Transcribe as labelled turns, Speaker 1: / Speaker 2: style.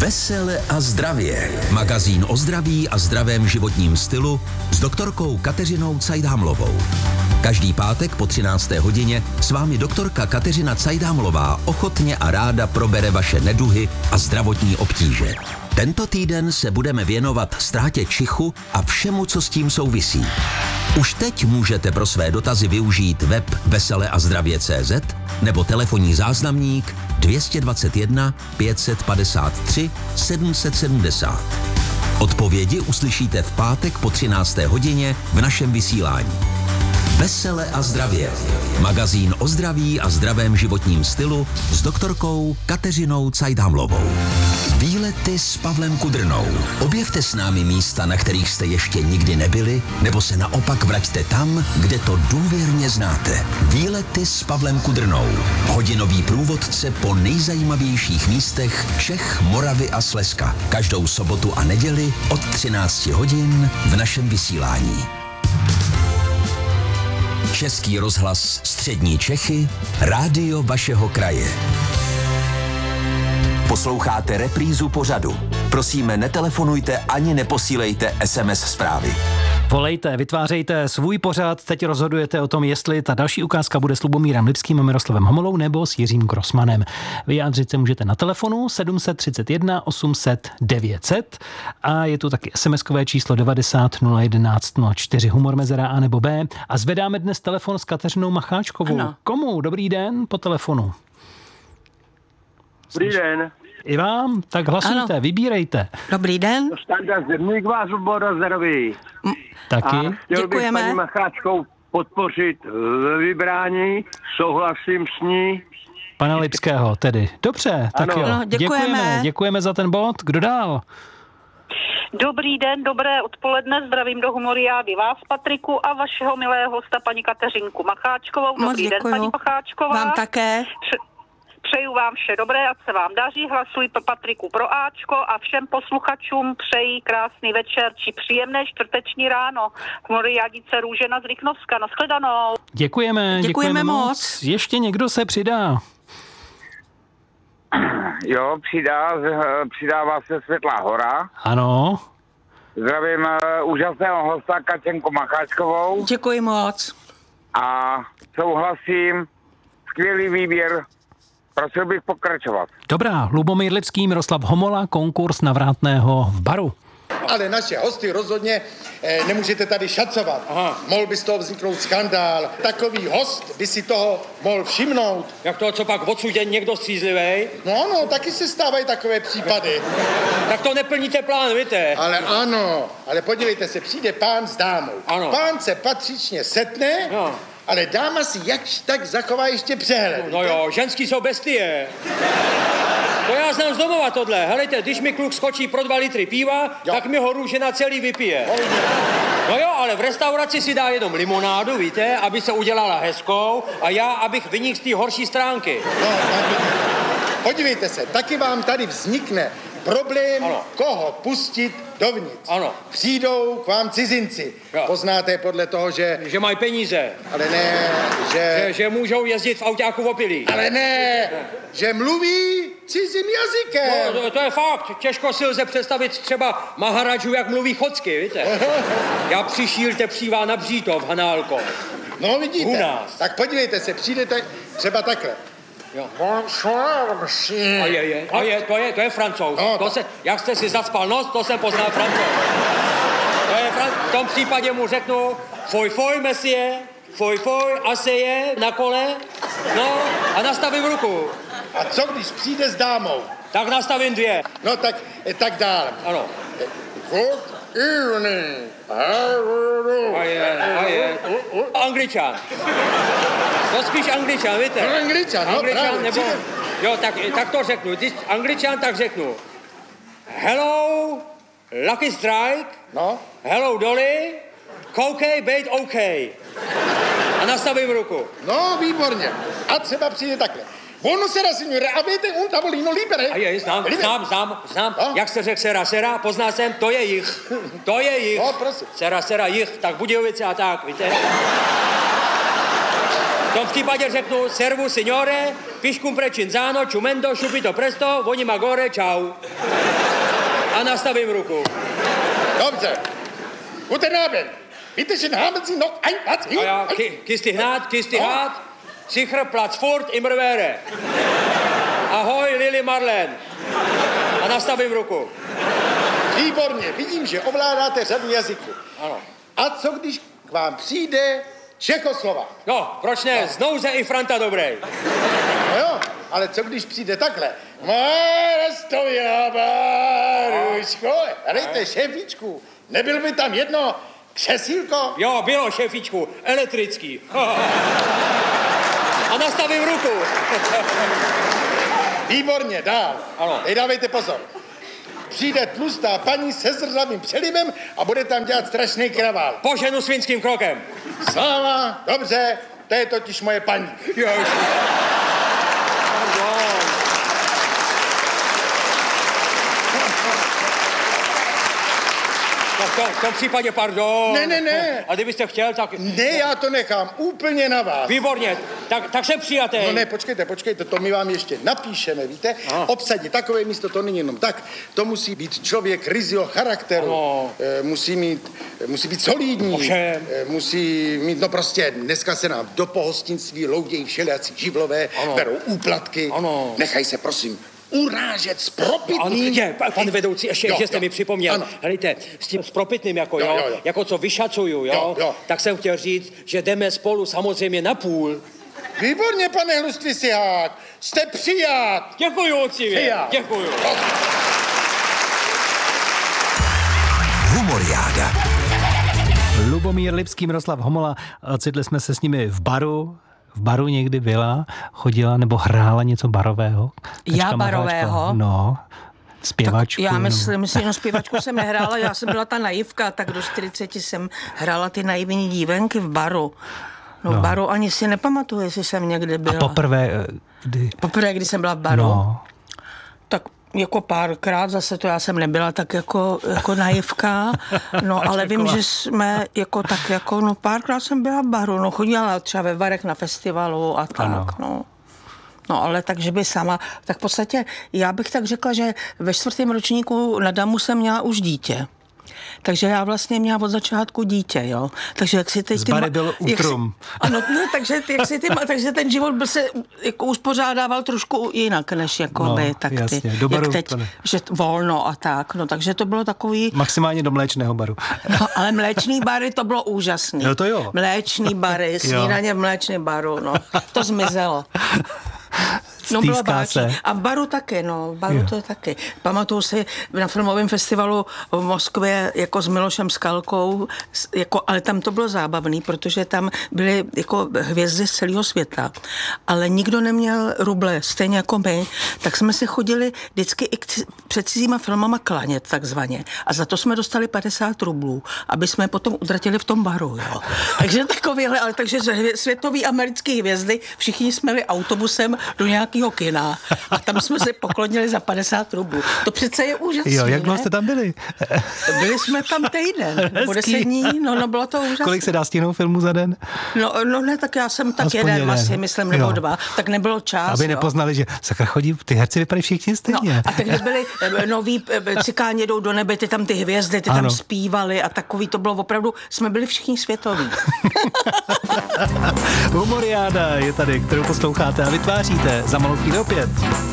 Speaker 1: Vesele a zdravě. Magazín o zdraví a zdravém životním stylu s doktorkou Kateřinou Cajdámlovou. Každý pátek po 13. hodině s vámi doktorka Kateřina Cajdámlová ochotně a ráda probere vaše neduhy a zdravotní obtíže. Tento týden se budeme věnovat ztrátě čichu a všemu, co s tím souvisí. Už teď můžete pro své dotazy využít web veseleazdravě.cz nebo telefonní záznamník 221 553 770. Odpovědi uslyšíte v pátek po 13. hodině v našem vysílání. Vesele a zdravě. Magazín o zdraví a zdravém životním stylu s doktorkou Kateřinou Cajdámlovou. Výlety s Pavlem Kudrnou. Objevte s námi místa, na kterých jste ještě nikdy nebyli, nebo se naopak vraťte tam, kde to důvěrně znáte. Výlety s Pavlem Kudrnou. Hodinový průvodce po nejzajímavějších místech Čech, Moravy a Slezska. Každou sobotu a neděli od 13 hodin v našem vysílání. Český rozhlas Střední Čechy, rádio vašeho kraje. Posloucháte reprízu pořadu. Prosíme, netelefonujte ani neposílejte SMS zprávy.
Speaker 2: Volejte, vytvářejte svůj pořad, teď rozhodujete o tom, jestli ta další ukázka bude s Lubomírem Lipským a Miroslavem Homolou nebo s Jiřím Grossmanem. Vyjádřit se můžete na telefonu 731 800 900 a je tu taky SMS-kové číslo 90 011 04 humor mezera A nebo B a zvedáme dnes telefon s Kateřinou Macháčkovou.
Speaker 3: Ano.
Speaker 2: Komu? Dobrý den po telefonu.
Speaker 4: Dobrý den.
Speaker 2: I vám? Tak hlasujte,
Speaker 3: Ano.
Speaker 2: Vybírejte.
Speaker 3: Dobrý den.
Speaker 4: Standa Zedník vás oboru zdraví.
Speaker 2: Taky?
Speaker 4: A chtěl bych
Speaker 3: Děkujeme.
Speaker 4: paní Macháčkou podpořit ve vybrání, souhlasím s ní.
Speaker 2: Pana Lipského tedy. Dobře, tak
Speaker 4: Ano.
Speaker 2: jo.
Speaker 3: Ano, děkujeme.
Speaker 2: Děkujeme za ten bod. Kdo dál?
Speaker 5: Dobrý den, dobré odpoledne, zdravím do Humoriády vás, Patriku, a vašeho milého hosta, paní Kateřinku Macháčkovou.
Speaker 3: Moc
Speaker 5: Dobrý den,
Speaker 3: děkuju.
Speaker 5: paní Macháčková.
Speaker 3: Vám také.
Speaker 5: Přeju vám vše dobré, ať se vám daří, hlasuji pro Patriku pro Ačko a všem posluchačům přeji krásný večer či příjemné čtvrteční ráno. Humoriádice Růžena z Rychnovska, nashledanou.
Speaker 2: Děkujeme
Speaker 3: moc.
Speaker 2: Ještě někdo se přidá?
Speaker 6: Jo, přidává se Světlá hora.
Speaker 2: Ano.
Speaker 6: Zdravím úžasného hosta Kačenku Macháčkovou
Speaker 3: Děkuji moc.
Speaker 6: a souhlasím, skvělý výběr, prosil bych pokračovat.
Speaker 2: Dobrá, Lubomír Lipský, Miroslav Homola, konkurs na Vrátného v baru.
Speaker 7: Ale naše hosty rozhodně nemůžete tady šacovat. Mohl by z toho vzniknout skandál. Takový host by si toho mohl všimnout.
Speaker 8: Jak to, co pak odsud někdo střízlivej?
Speaker 7: No, taky se stávají takové případy.
Speaker 8: Tak to neplníte plán, víte?
Speaker 7: Ale ano, ale podívejte se, přijde pán s dámou.
Speaker 8: Ano.
Speaker 7: Pán se patřičně setne,
Speaker 8: No.
Speaker 7: ale dáma si jakž tak zachová ještě přehled.
Speaker 8: No jo, ženský jsou bestie. To já znám z domova tohle. Helejte, když mi kluk skočí pro 2 litry piva,
Speaker 7: Jo.
Speaker 8: tak mi ho Růžena celý vypije. No jo, ale v restauraci si dá jenom limonádu, víte, aby se udělala hezkou a já, abych vynikl z té horší stránky.
Speaker 7: No, podívejte se, taky vám tady vznikne problém,
Speaker 8: Ano.
Speaker 7: koho pustit dovnitř.
Speaker 8: Ano.
Speaker 7: Přijdou k vám cizinci.
Speaker 8: Jo.
Speaker 7: Poznáte podle toho,
Speaker 8: Že mají peníze,
Speaker 7: ale ne,
Speaker 8: že můžou jezdit v autáku opilí.
Speaker 7: ale ne, že mluví cizím jazykem.
Speaker 8: No, to je fakt. Těžko si lze představit třeba Maharadžu, jak mluví chocky, víte? Já přišíl tepřívá na břítov, Hanálko.
Speaker 7: No vidíte,
Speaker 8: U nás.
Speaker 7: tak podívejte se, přijdete třeba takhle.
Speaker 8: Jo.
Speaker 7: Bonsoir, monsieur.
Speaker 8: A je, to je Francouz.
Speaker 7: No,
Speaker 8: To se, jak jste si zacpal nos, to jsem poznal Francouz. V tom případě mu řeknu, foi, monsieur, foi, aseje, na kole, no a nastavím ruku.
Speaker 7: A co když přijde s dámou?
Speaker 8: Tak nastavím 2.
Speaker 7: No tak dál.
Speaker 8: Ano.
Speaker 7: Good evening.
Speaker 8: A je. Angličan. To spíš Angličan, víte?
Speaker 7: No, Angličan, no, právě,
Speaker 8: nebo...
Speaker 7: přijde.
Speaker 8: Jo, tak to řeknu. Když Angličan, tak řeknu. Hello, Lucky Strike.
Speaker 7: No,
Speaker 8: Hello, Dolly. Koukej, bejt OK. A nastavím ruku.
Speaker 7: no, výborně. A třeba přijde takhle. Buonasera, signore, avete un tavolino libero?
Speaker 8: A je, znám.
Speaker 7: No?
Speaker 8: Jak se řekl sera, poznal jsem, to je jich. To je jich.
Speaker 7: No, prosím.
Speaker 8: Sera, jich, tak Budějovice a tak, víte? V tom případě řeknu servus signore, piscum precinzano, ciumendo, subito presto, voni magore, čau. A nastavím ruku.
Speaker 7: Dobře. Guten Abend. Bitte schön, haben Sie noch ein Platz hier?
Speaker 8: A já, kisti hnát, sicher Platz furt immer wäre. Ahoj, Lili Marlen. A nastavím ruku.
Speaker 7: Výborně, vidím, že ovládáte řadu jazyků.
Speaker 8: Ano.
Speaker 7: A co když k vám přijde Čechoslovák?
Speaker 8: No, proč ne? Znouze i Franta dobrej.
Speaker 7: No jo, ale co když přijde takhle? Marastovina Baruško, dejte šéfičku, nebyl by tam jedno křesílko?
Speaker 8: Jo, bylo, šéfičku, elektrický. A nastavím ruku.
Speaker 7: Výborně, dál.
Speaker 8: Ano.
Speaker 7: Teď dávejte pozor. Přijde tlustá paní se zrzavým přelivem a bude tam dělat strašný kravál.
Speaker 8: Poženu svinským krokem.
Speaker 7: Sláva, dobře, to je totiž moje paní.
Speaker 8: Ježiš. V tom případě pardon.
Speaker 7: Ne.
Speaker 8: A kdybyste chtěl, tak...
Speaker 7: Ne, já to nechám úplně na vás.
Speaker 8: Výborně, tak jsem přijatý.
Speaker 7: No ne, počkejte, to my vám ještě napíšeme, víte?
Speaker 8: Aha.
Speaker 7: Obsadit takové místo, to není jenom tak. To musí být člověk ryzího charakteru.
Speaker 8: Ano.
Speaker 7: Musí být solidní.
Speaker 8: Ovšem.
Speaker 7: Musí mít, no prostě, dneska se nám do pohostinství loudějí všelijací živlové,
Speaker 8: Ano.
Speaker 7: berou úplatky.
Speaker 8: Ano.
Speaker 7: Nechaj se, prosím, urážet s propitným.
Speaker 8: Pan vedoucí, ještě jste mi připomněl.
Speaker 7: Ano.
Speaker 8: Helejte, s tím s propitným, jako
Speaker 7: Jo.
Speaker 8: jako co vyšacuju,
Speaker 7: Jo.
Speaker 8: tak jsem chtěl říct, že jdeme spolu samozřejmě na půl.
Speaker 7: Výborně, pane Hlustvisihák, jste přijat.
Speaker 8: Děkuju, otcivě,
Speaker 7: Přijat.
Speaker 8: děkuju.
Speaker 1: Humoriáda.
Speaker 2: Lubomír Lipský, Miroslav Homola, ocitli jsme se s nimi v baru. V baru někdy byla, chodila nebo hrála něco barového?
Speaker 3: Já barového?
Speaker 2: No, zpěvačku.
Speaker 3: Já myslím, no zpěvačku jsem nehrála, já jsem byla ta naivka, tak do 40 jsem hrála ty naivní dívenky v baru. No, v baru ani si nepamatuju, jestli jsem někde byla.
Speaker 2: A poprvé, kdy?
Speaker 3: Poprvé, kdy jsem byla v baru?
Speaker 2: No.
Speaker 3: Tak jako párkrát, zase to já jsem nebyla tak jako naivka, no ale vím, že jsme párkrát jsem byla v baru, no chodila třeba ve barech na festivalu a tak,
Speaker 2: ano.
Speaker 3: no. No ale takže by sama, tak v podstatě já bych tak řekla, že ve 4. ročníku na Damu jsem měla už dítě. Takže já vlastně měla od začátku dítě, jo. Takže jak si teď...
Speaker 2: Z bary byl útrum.
Speaker 3: Ano, no, takže ten život byl se jako uspořádával trošku jinak, než jako by, tak
Speaker 2: jasně,
Speaker 3: ty,
Speaker 2: do baru
Speaker 3: jak teď,
Speaker 2: to ne.
Speaker 3: že volno a tak, no, takže to bylo takový...
Speaker 2: Maximálně do mléčného baru.
Speaker 3: No, ale mléčný bary, to bylo úžasný.
Speaker 2: No to jo.
Speaker 3: Mléčný bary, snídaně v mléčném baru, no, to zmizelo. No bylo báčný. A v baru taky, no, v baru to je taky. Pamatuju si na filmovém festivalu v Moskvě jako s Milošem Skalkou, jako, ale tam to bylo zábavný, protože tam byly jako hvězdy z celého světa, ale nikdo neměl ruble, stejně jako my, tak jsme si chodili vždycky i před cizíma filmama klanět takzvaně a za to jsme dostali 50 rublů, aby jsme potom utratili v tom baru, jo. Takže takovýhle, ale takže světový americký hvězdy, všichni jsme jeli autobusem do nějakého kina a tam jsme se poklonili za 50 rublů. To přece je úžasné.
Speaker 2: Jo, jak dlouho jste tam byli?
Speaker 3: Byli jsme tam týden, po 10 dní, no bylo to úžasné.
Speaker 2: Kolik se dá stihnout filmu za den?
Speaker 3: No ne, tak já jsem tak
Speaker 2: Aspoň
Speaker 3: jeden asi, myslím, nebo 2, tak nebylo čas.
Speaker 2: Aby nepoznali, že sakra chodí, ty herci vypadají všichni stejně.
Speaker 3: No, a tehdy byli noví Cikáni jdou do nebe, ty tam ty hvězdy, ty tam zpívali a takový to bylo opravdu, jsme byli všichni světoví.
Speaker 2: Humoriáda je tady, kterou posloucháte a vytváříte. Za malou chvíli opět.